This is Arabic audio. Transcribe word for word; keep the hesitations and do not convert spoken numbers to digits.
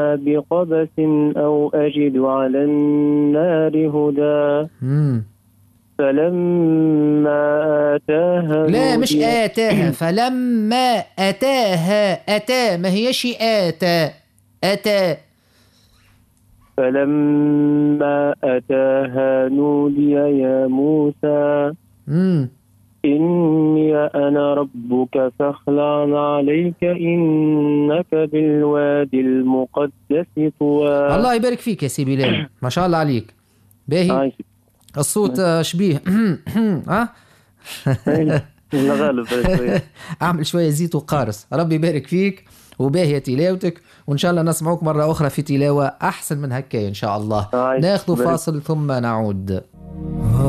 بقبس أو أجد على النار هدى مم. فلما آتاها لا مش نودي آتاها، فلما أتاها، أتى ما هيش آتى، أتى. فلما أتاها نودي يا موسى مم. إني أنا ربك فاخلع عليك إنك بالوادي المقدس طوى. الله يبارك فيك يا سي بلال، ما شاء الله عليك. باهي عايش. الصوت آه، شبيه ها. لا غالب شوية. اعمل شويه زيت وقارص. ربي يبارك فيك وباهية تلاوتك، وان شاء الله نسمعوك مره اخرى في تلاوه احسن من هكا ان شاء الله. عايش ناخذ بارك. فاصل ثم نعود.